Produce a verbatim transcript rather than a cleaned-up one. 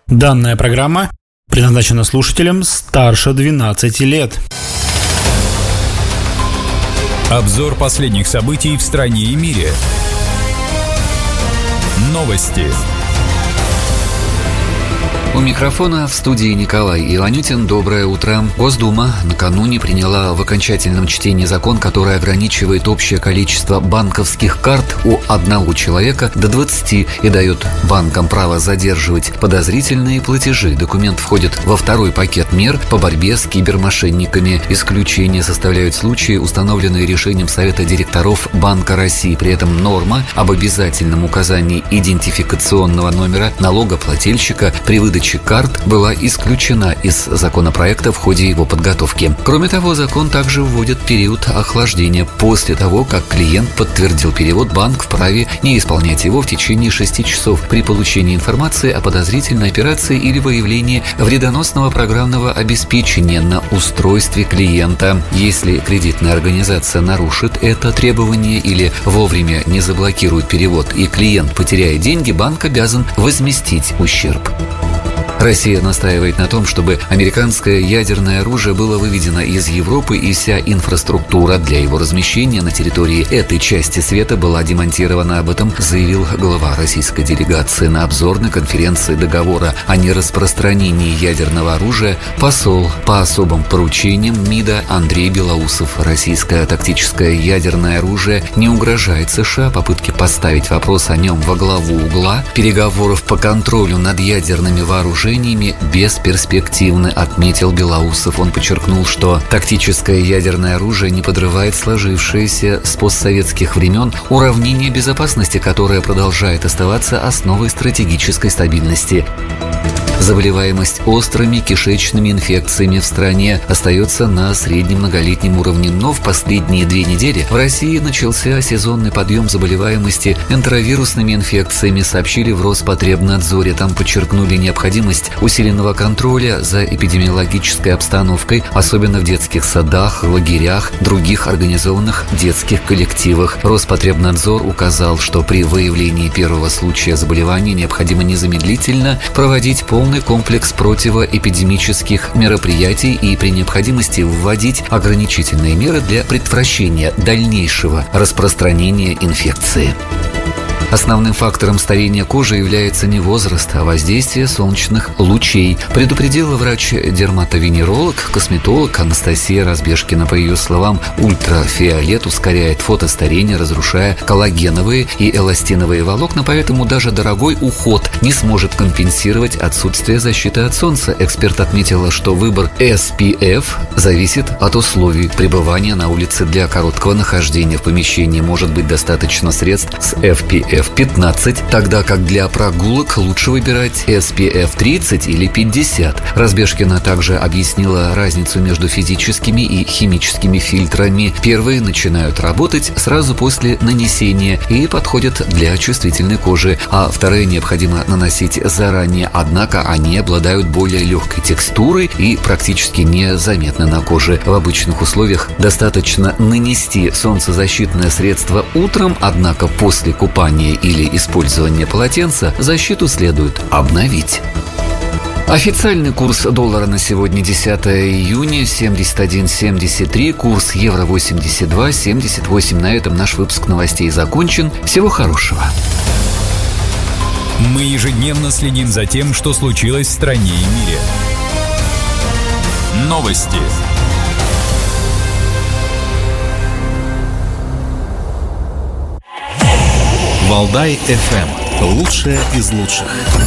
Данная программа предназначена слушателям старше двенадцати лет. Обзор последних событий в стране и мире. Новости. У микрофона в студии Николай Иванютин. Доброе утро. Госдума накануне приняла в окончательном чтении закон, который ограничивает общее количество банковских карт у одного человека до двадцати и дает банкам право задерживать подозрительные платежи. Документ входит во второй пакет мер по борьбе с кибермошенниками. Исключение составляют случаи, установленные решением Совета директоров Банка России. При этом норма об обязательном указании идентификационного номера налогоплательщика при выдаче карт была исключена из законопроекта в ходе его подготовки. Кроме того, закон также вводит период охлаждения. После того, как клиент подтвердил перевод, банк вправе не исполнять его в течение шести часов при получении информации о подозрительной операции или выявлении вредоносного программного обеспечения на устройстве клиента. Если кредитная организация нарушит это требование или вовремя не заблокирует перевод и клиент потеряет деньги, банк обязан возместить ущерб. Россия настаивает на том, чтобы американское ядерное оружие было выведено из Европы, и вся инфраструктура для его размещения на территории этой части света была демонтирована. Об этом заявил глава российской делегации на обзорной конференции договора о нераспространении ядерного оружия посол по особым поручениям МИДа Андрей Белоусов. Российское тактическое ядерное оружие не угрожает США. Попытки поставить вопрос о нем во главу угла переговоров по контролю над ядерными вооружениями бесперспективны, отметил Белоусов. Он подчеркнул, что тактическое ядерное оружие не подрывает сложившееся с постсоветских времен уравнение безопасности, которое продолжает оставаться основой стратегической стабильности. Заболеваемость острыми кишечными инфекциями в стране остается на среднем многолетнем уровне, но в последние две недели в России начался сезонный подъем заболеваемости энтеровирусными инфекциями, сообщили в Роспотребнадзоре. Там подчеркнули необходимость усиленного контроля за эпидемиологической обстановкой, особенно в детских садах, лагерях, других организованных детских коллективах. Роспотребнадзор указал, что при выявлении первого случая заболевания необходимо незамедлительно проводить полный комплекс противоэпидемических мероприятий и при необходимости вводить ограничительные меры для предотвращения дальнейшего распространения инфекции. Основным фактором старения кожи является не возраст, а воздействие солнечных лучей, предупредила врач-дерматовенеролог, косметолог Анастасия Разбежкина. По ее словам, ультрафиолет ускоряет фотостарение, разрушая коллагеновые и эластиновые волокна, поэтому даже дорогой уход не сможет компенсировать отсутствие защиты от солнца. Эксперт отметила, что выбор эс пи эф зависит от условий пребывания на улице. Для короткого нахождения в помещении может быть достаточно средств с эф пи эф пятнадцать, тогда как для прогулок лучше выбирать эс пи эф тридцать или пятьдесят. Разбежкина также объяснила разницу между физическими и химическими фильтрами. Первые начинают работать сразу после нанесения и подходят для чувствительной кожи, а вторые необходимо наносить заранее, однако они обладают более легкой текстурой и практически незаметны на коже. В обычных условиях достаточно нанести солнцезащитное средство утром, однако после купания или использования полотенца защиту следует обновить. Официальный курс доллара на сегодня десятое июня семьдесят один семьдесят три, курс евро восемьдесят два семьдесят восемь. На этом наш выпуск новостей закончен. Всего хорошего. Мы ежедневно следим за тем, что случилось в стране и мире. Новости. Валдай эф эм. Лучшее из лучших.